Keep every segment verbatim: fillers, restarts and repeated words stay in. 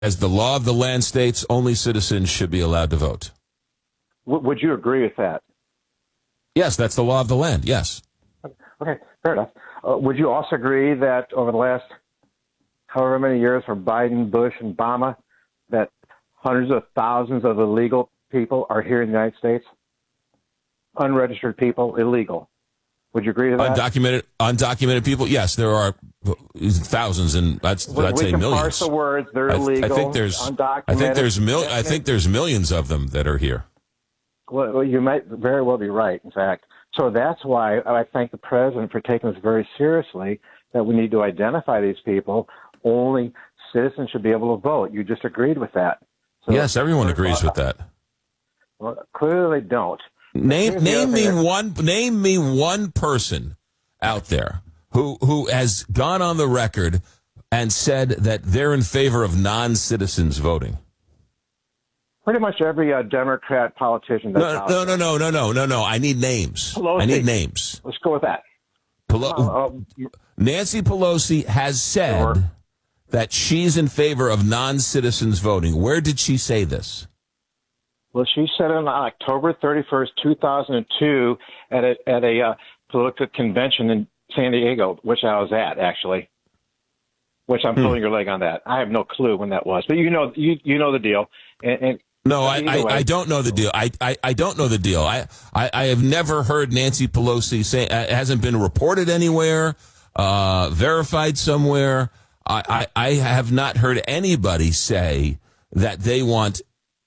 As the law of the land states, only citizens should be allowed to vote. W- would you agree with that? Yes, that's the law of the land, yes. Okay, fair enough. Uh, would you also agree that over the last however many years from Biden, Bush, and Obama, that hundreds of thousands of illegal people are here in the United States? Unregistered people, illegal. Would you agree to that? Undocumented, undocumented people. Yes, there are thousands, and that's we, I'd we say can millions. Parse the words. They're I, illegal. I think there's. Undocumented. I think there's mil- I think there's millions of them that are here. Well, you might very well be right. In fact, so that's why I thank the president for taking this very seriously. That we need to identify these people. Only citizens should be able to vote. You just agreed with that. So, yes, everyone agrees with that. Well, clearly they don't. Name name me one name me one person out there who who has gone on the record and said that they're in favor of non-citizens voting. Pretty much every uh, Democrat politician. That's no, no, no, no, no, no, no, no. I need names. Pelosi. I need names. Let's go with that. Pelo- uh, uh, Nancy Pelosi has said sure. that she's in favor of non-citizens voting. Where did she say this? Well, she said it on October thirty-first, two thousand two, at a at a uh, political convention in San Diego, which I was at actually. Which I'm hmm. pulling your leg on that. I have no clue when that was, but you know, you you know the deal. And, and no, I, I, I don't know the deal. I, I, I don't know the deal. I, I, I have never heard Nancy Pelosi say. It hasn't been reported anywhere, uh, verified somewhere. I, I, I have not heard anybody say that they want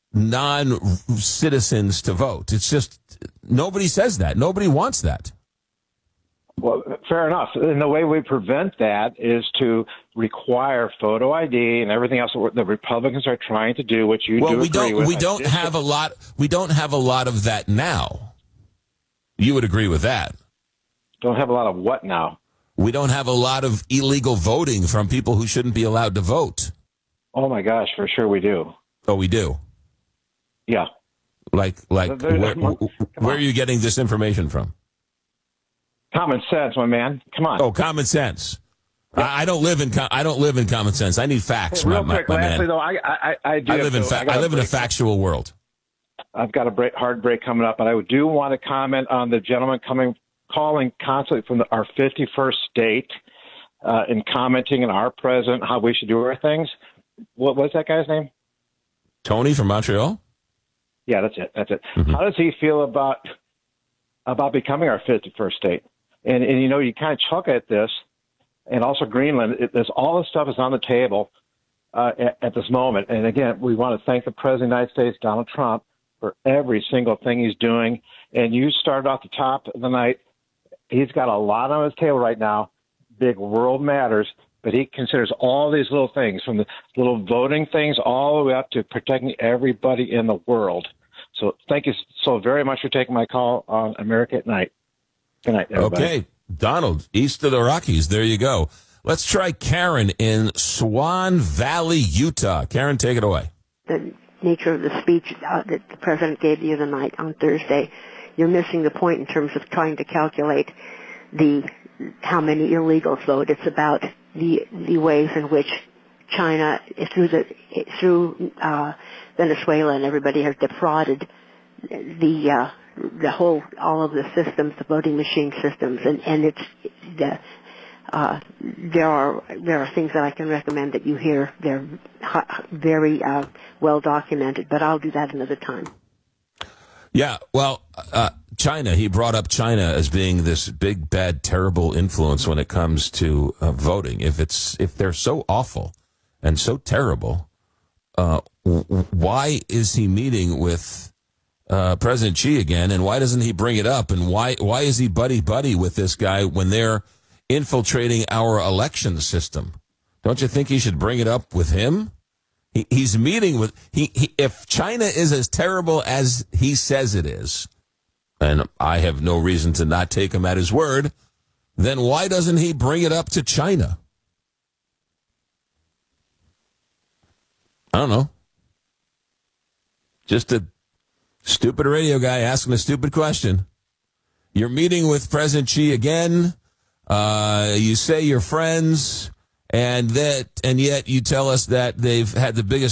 non-citizens to vote. It's just nobody says that. Nobody wants that. Well, fair enough. And the way we prevent that is to require photo I D and everything else that the Republicans are trying to do, which you well, do we agree don't. with. We don't have a lot. We don't have a lot of that now. You would agree with that? Don't have a lot of what now? We don't have a lot of illegal voting from people who shouldn't be allowed to vote. Oh my gosh, for sure we do. Oh, we do. Yeah. Like, like, There's, where, where are you getting this information from? Common sense, my man. Come on. Oh, common sense. Yeah. I, I don't live in. I don't live in common sense. I need facts, hey, real my, quick, my, my lastly, man. Though, I, I, I do. I live in. Fa- I, I live in a factual world. I've got a break, hard break coming up, but I do want to comment on the gentleman coming, calling constantly from the, our fifty-first state, uh, and commenting on our president how we should do our things. What was that guy's name? Tony from Montreal. Yeah, that's it. That's it. Mm-hmm. How does he feel about about becoming our fifty-first state? And, and you know, you kind of chuckle at this, and also Greenland. It, there's all this stuff is on the table uh, at, at this moment. And again, we want to thank the President of the United States, Donald Trump, for every single thing he's doing. And you started off the top of the night. He's got a lot on his table right now. Big world matters, but he considers all these little things, from the little voting things all the way up to protecting everybody in the world. So thank you so very much for taking my call on America at Night. Good night, everybody. Okay, Donald, east of the Rockies. There you go. Let's try Karen in Swan Valley, Utah. Karen, take it away. The nature of the speech uh, that the president gave the other night on Thursday, you're missing the point in terms of trying to calculate the how many illegals vote. It's about the the ways in which China, through the through uh, Venezuela and everybody, has defrauded the uh, the whole all of the systems, the voting machine systems, and and it's the uh, there are there are things that I can recommend that you hear. They're very uh, well documented, but I'll do that another time. Yeah, well, uh, China, he brought up China as being this big, bad, terrible influence when it comes to uh, voting. If it's if they're so awful and so terrible, uh, w- why is he meeting with uh, President Xi again, and why doesn't he bring it up? And why why is he buddy-buddy with this guy when they're infiltrating our election system? Don't you think he should bring it up with him? He, he's meeting with, he, he, if China is as terrible as he says it is, and I have no reason to not take him at his word, then why doesn't he bring it up to China? I don't know. Just a stupid radio guy asking a stupid question. You're meeting with President Xi again. Uh, you say you're friends, And that, and yet you tell us that they've had the biggest